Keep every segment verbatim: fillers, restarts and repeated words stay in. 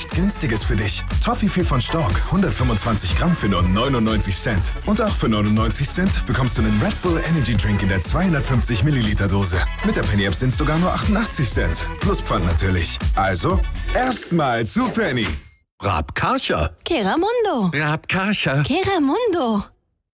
echt Günstiges für dich. Toffifee von Stork, hundertfünfundzwanzig Gramm für nur neunundneunzig Cent. Und auch für neunundneunzig Cent bekommst du einen Red Bull Energy Drink in der zweihundertfünfzig Milliliter Dose. Mit der Penny App sind es sogar nur achtundachtzig Cent. Plus Pfand natürlich. Also, erstmal zu Penny. Raab Karcher. Keramundo. Raab Karcher. Keramundo.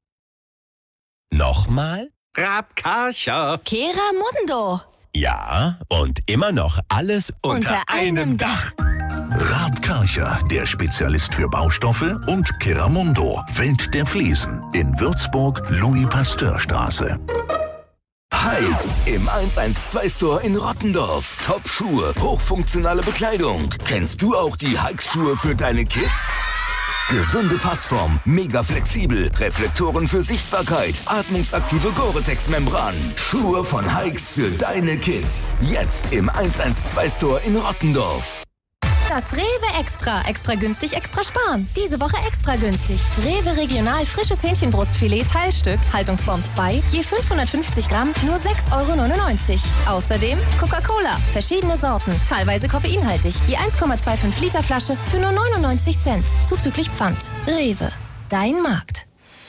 Nochmal? Raab Karcher. Keramundo. Ja, und immer noch alles unter, Unter einem Dach. Raab Karcher, der Spezialist für Baustoffe, und Keramundo, Welt der Fliesen, in Würzburg, Louis-Pasteur-Straße. Heights im eins eins zwei Store in Rottendorf. Top-Schuhe, hochfunktionale Bekleidung. Kennst du auch die Heights-Schuhe für deine Kids? Gesunde Passform, mega flexibel, Reflektoren für Sichtbarkeit, atmungsaktive Gore-Tex-Membran. Schuhe von Heights für deine Kids. Jetzt im eins eins zwei Store in Rottendorf. Das Rewe Extra. Extra günstig, extra sparen. Diese Woche extra günstig. Rewe Regional frisches Hähnchenbrustfilet Teilstück, Haltungsform zwei, je fünfhundertfünfzig Gramm, nur sechs Euro neunundneunzig. Außerdem Coca-Cola, verschiedene Sorten, teilweise koffeinhaltig, je eins Komma fünfundzwanzig Liter Flasche für nur neunundneunzig Cent, zuzüglich Pfand. Rewe, dein Markt.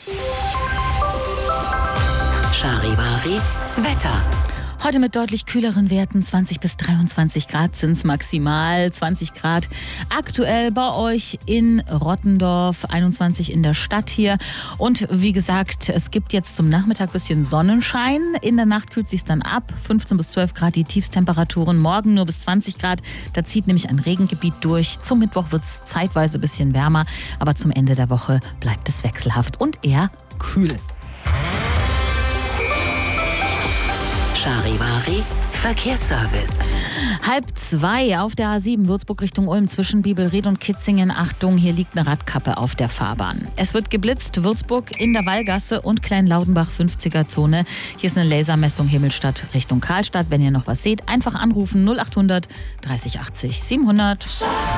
Charivari Wetter. Heute mit deutlich kühleren Werten, zwanzig bis dreiundzwanzig Grad sind es maximal, zwanzig Grad aktuell bei euch in Rottendorf, einundzwanzig in der Stadt hier. Und wie gesagt, es gibt jetzt zum Nachmittag ein bisschen Sonnenschein. In der Nacht kühlt sich dann ab, fünfzehn bis zwölf Grad die Tiefstemperaturen, morgen nur bis zwanzig Grad. Da zieht nämlich ein Regengebiet durch. Zum Mittwoch wird es zeitweise ein bisschen wärmer, aber zum Ende der Woche bleibt es wechselhaft und eher kühl. Charivari Verkehrsservice. Halb zwei auf der A sieben Würzburg Richtung Ulm zwischen Bibelried und Kitzingen. Achtung, hier liegt eine Radkappe auf der Fahrbahn. Es wird geblitzt, Würzburg in der Wallgasse und Kleinlaudenbach fünfziger Zone. Hier ist eine Lasermessung Himmelstadt Richtung Karlstadt. Wenn ihr noch was seht, einfach anrufen null achthundert dreißig achtzig siebenhundert.